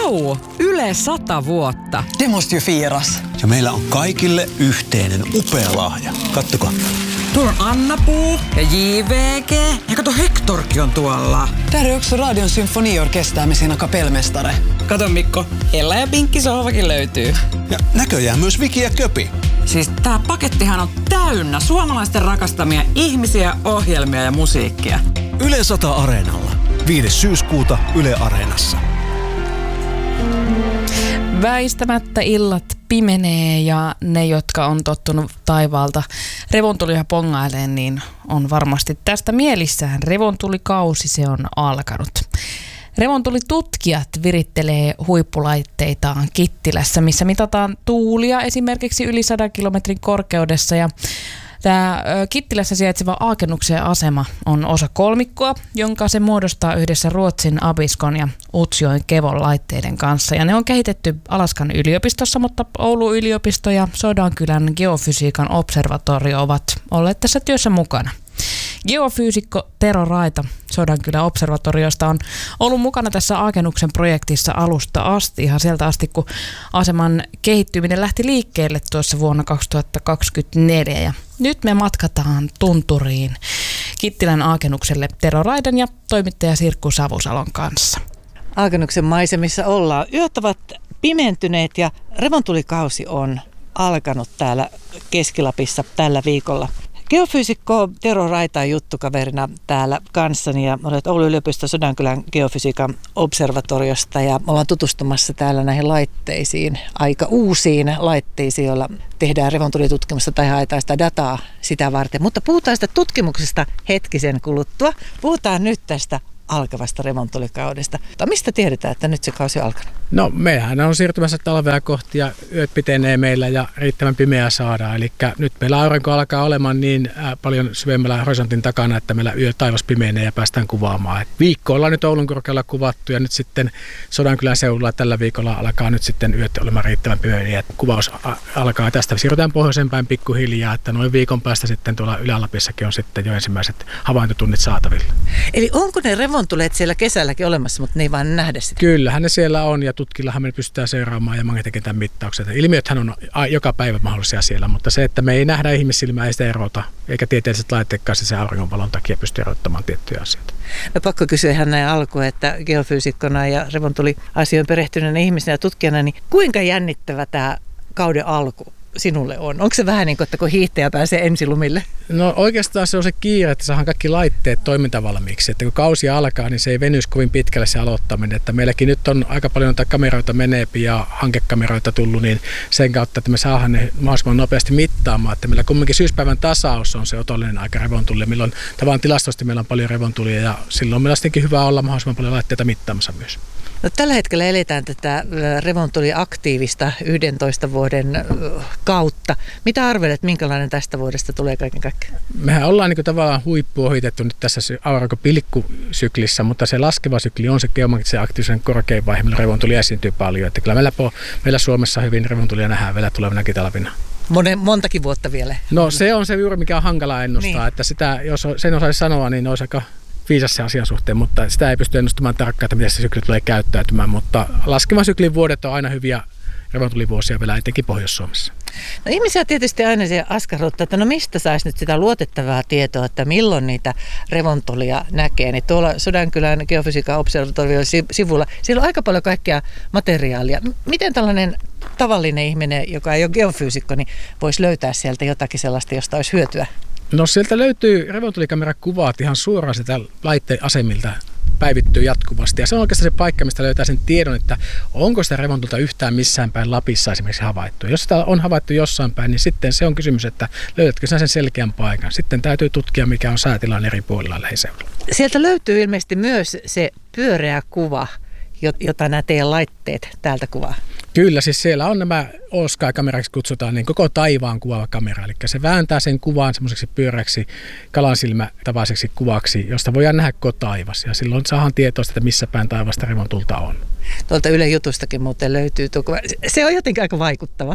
Wow! Yle 100 vuotta. Det måste ju firas. Ja meillä on kaikille yhteinen upea lahja. Kattokaa. Tuolla on Anna-Puu ja JVG. Ja kato, Hektorkin on tuolla. Där är också Radion symfoniorkester med sina kapellmästare. Kato Mikko, Ella ja Pinkki sohvakin löytyy. Ja näköjään myös Viki ja Köpi. Siis tää pakettihan on täynnä suomalaisten rakastamia ihmisiä, ohjelmia ja musiikkia. Yle 100 Areenalla. 5. syyskuuta Yle Areenassa. Väistämättä illat pimenee ja ne, jotka on tottunut taivaalta revontulia pongailemaan, niin on varmasti tästä mielissään. Revontulikausi, se on alkanut. Revontulitutkijat virittelee huippulaitteitaan Kittilässä, missä mitataan tuulia esimerkiksi yli 100 kilometrin korkeudessa. Ja tämä Kittilässä sijaitseva Aakennuksen asema on osa kolmikkoa, jonka se muodostaa yhdessä Ruotsin Abiskon ja Utsjoen Kevon laitteiden kanssa. Ja ne on kehitetty Alaskan yliopistossa, mutta Oulun yliopisto ja Sodankylän geofysiikan observatorio ovat olleet tässä työssä mukana. Geofyysikko Tero Raita Sodankylän observatoriosta on ollut mukana tässä Aakennuksen projektissa alusta asti, ihan sieltä asti, kun aseman kehittyminen lähti liikkeelle tuossa vuonna 2024. Ja nyt me matkataan tunturiin Kittilän Aakennukselle Tero Raidan ja toimittaja Sirkku Savusalon kanssa. Aakennuksen maisemissa ollaan. Yöt ovat pimentyneet ja revontulikausi on alkanut täällä Keski-Lapissa tällä viikolla. Geofyysikko Tero Raita on juttukaverina täällä kanssani ja olet Oulun yliopiston Sodankylän geofysiikan observatoriosta ja ollaan tutustumassa täällä näihin laitteisiin, aika uusiin laitteisiin, joilla tehdään revontulitutkimusta tai haetaan sitä dataa sitä varten. Mutta puhutaan sitä tutkimuksesta hetkisen kuluttua. Puhutaan nyt tästä alkavasta revontulikaudesta. Mistä tiedetään, että nyt se kausi on alkanut? No mehän on siirtymässä talvea kohti ja yöt pitenee meillä ja riittävän pimeää saadaan. Eli nyt meillä aurinko alkaa olemaan niin paljon syvemmällä horisontin takana, että meillä taivas pimenee ja päästään kuvaamaan. Viikko ollaan nyt Oulun korkealla kuvattu ja nyt sitten Sodankylän seudulla tällä viikolla alkaa nyt sitten yöt olemaan riittävän pimeää. Kuvaus alkaa tästä. Siirrytään pohjoiseen päin pikkuhiljaa, että noin viikon päästä sitten tuolla Ylä-Lapissakin on sitten jo ensimmäiset havaintotunnit saatavilla. Eli onko ne revontuleet siellä kesälläkin olemassa, mutta ne ei vaan nähdä sitä? Kyllähän ne siellä on ja tutkillahan me pystytään seuraamaan ja magneettikentän mittaukset. Ilmiöthän on joka päivä mahdollisia siellä, mutta se, että me ei nähdä ihmissilmää, ei sitä erota, eikä tieteelliset laitteetkaan se auringonvalon takia pysty erottamaan tiettyjä asioita. No pakko kysyä ihan näin alkuun, että geofyysikkona ja revontuliasioon perehtyneenä ihmisenä ja tutkijana, niin kuinka jännittävä tämä kauden alku sinulle on? Onko se vähän niin kuin, että kun hiihtäjä pääsee ensilumille? No oikeastaan se on se kiire, että saadaan kaikki laitteet toimintavalmiiksi. Että kun kausi alkaa, niin se ei venyisi kovin pitkälle se aloittaminen. Että meilläkin nyt on aika paljon noita kameroita meneepi ja hankekameroita tullut, niin sen kautta, että me saadaan ne mahdollisimman nopeasti mittaamaan. Että meillä kumminkin syyspäivän tasaus on se otollinen aika revontulille, milloin tavan tilastosti meillä on paljon revontulia ja silloin meillä on sittenkin hyvä olla mahdollisimman paljon laitteita mittaamassa myös. No, tällä hetkellä eletään tätä revontuliaktiivista 11 vuoden kautta. Mitä arvelet, minkälainen tästä vuodesta tulee kaiken kaikkiaan? Mehän ollaan niin tavallaan huippuohitettu nyt tässä aurinkopilkkusyklissä, mutta se laskeva sykli on se geomagneettisen aktiivisen korkein vaihe, millä revontuli esiintyy paljon. Että kyllä meillä Suomessa hyvin revontulia nähdään vielä tulevinakin talvina. Montakin vuotta vielä. No se on se juuri, mikä on hankala ennustaa. Niin. Että sitä, jos sen osaisi sanoa, niin olisi aika viisas se asian suhteen, mutta sitä ei pysty ennustamaan tarkkaan, että miten se sykli tulee käyttäytymään. Mutta laskevan syklin vuodet on aina hyviä revontulivuosia vielä etenkin Pohjois-Suomessa. No ihmisiä tietysti aina se askarruttaa, että no mistä saisi nyt sitä luotettavaa tietoa, että milloin niitä revontulia näkee. Niin tuolla Sodankylän geofysiikan observatorion sivulla, siellä on aika paljon kaikkea materiaalia. Miten tällainen tavallinen ihminen, joka ei ole geofyysikko, niin voisi löytää sieltä jotakin sellaista, josta olisi hyötyä? No sieltä löytyy revontulikamerakakuvat ihan suoraan sitä laitteen asemilta päivittyy jatkuvasti. Ja se on oikeastaan se paikka, mistä löytää sen tiedon, että onko sitä revontulta yhtään missään päin Lapissa esimerkiksi havaittu. Jos sitä on havaittu jossain päin, niin sitten se on kysymys, että löydätkö sinä sen selkeän paikan. Sitten täytyy tutkia, mikä on säätilanne eri puolilla lähiseudulla. Sieltä löytyy ilmeisesti myös se pyöreä kuva, jota nämä teidän laitteet täältä kuvaa. Kyllä, siis siellä on nämä all-sky-kameraksi kutsutaan niin koko taivaan kuvaava kamera. Eli se vääntää sen kuvan semmoiseksi pyöreäksi kalansilmätavaiseksi kuvaksi, josta voidaan nähdä koko taivas. Ja silloin saadaan tietoa, että missä päin taivasta revontulta on. Tuolta Ylen jutustakin muuten löytyy tuo kuva. Se on jotenkin aika vaikuttava.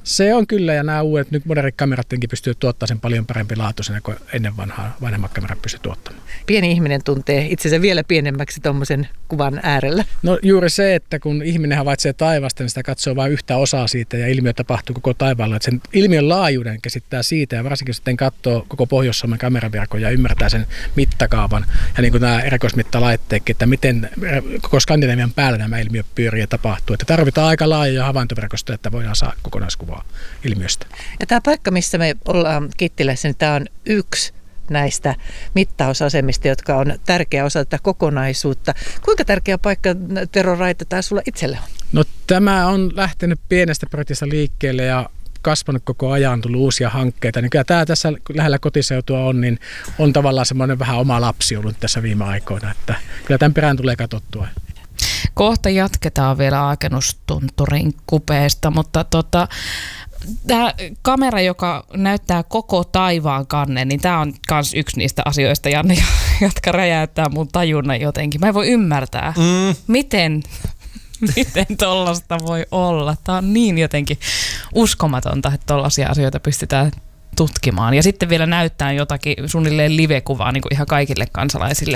Se on kyllä, ja nämä uudet nyt modernit kamerat pystyy tuottamaan sen paljon parempi laatuisena kuin ennen vanhemmat kamerat pystyy tuottamaan. Pieni ihminen tuntee itsensä vielä pienemmäksi tuommoisen kuvan äärellä. No juuri se, että kun ihminen havaitsee taivasta, niin sitä katsoo vain yhtä osaa siitä ja ilmiö tapahtuu koko taivaalla. Että sen ilmiön laajuuden käsittää siitä ja varsinkin sitten katsoo koko Pohjois-Suomen kameraverkon ja ymmärtää sen mittakaavan ja niin kuin nämä erikoismittalaitteetkin, että miten koko Skandinavian päällä nämä ilmiöt pyörii ja tapahtuu. Että tarvitaan aika laajoja havaintoverkostoja, että voidaan saada kokonaiskuvaa ilmiöstä. Ja tämä paikka, missä me ollaan Kittilässä, niin tämä on yksi näistä mittausasemista, jotka on tärkeä osa tätä kokonaisuutta. Kuinka tärkeä paikka, Tero Raita, tämä sulla itselle on? No tämä on lähtenyt pienestä projektista liikkeelle ja kasvanut koko ajan, tullut uusia hankkeita. Niin kyllä tämä tässä lähellä kotiseutua on, niin on tavallaan semmoinen vähän oma lapsi ollut tässä viime aikoina. Että kyllä tämän perään tulee katsottua. Kohta jatketaan vielä Aakenustunturin kupeesta, mutta tämä kamera, joka näyttää koko taivaan kannen, niin tämä on myös yksi niistä asioista, Janne, jotka räjäyttää mun tajunnan jotenkin. Mä en voi ymmärtää, miten tollaista voi olla. Tämä on niin jotenkin uskomatonta, että tollaisia asioita pystytään tutkimaan. Ja sitten vielä näyttää jotakin suunnilleen live-kuvaa niin kuin ihan kaikille kansalaisille.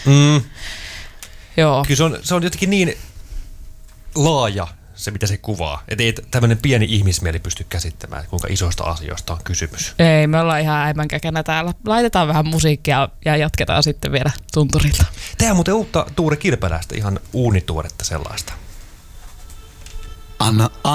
Joo. Kyllä se on jotenkin niin laaja se, mitä se kuvaa. Että ei tämmöinen pieni ihmismieli pysty käsittämään, kuinka isoista asioista on kysymys. Ei, me ollaan ihan äimänkäkänä täällä. Laitetaan vähän musiikkia ja jatketaan sitten vielä tunturilta. Tämä on muuten uutta Tuure Kilpeläistä, ihan uunituoretta sellaista. Anna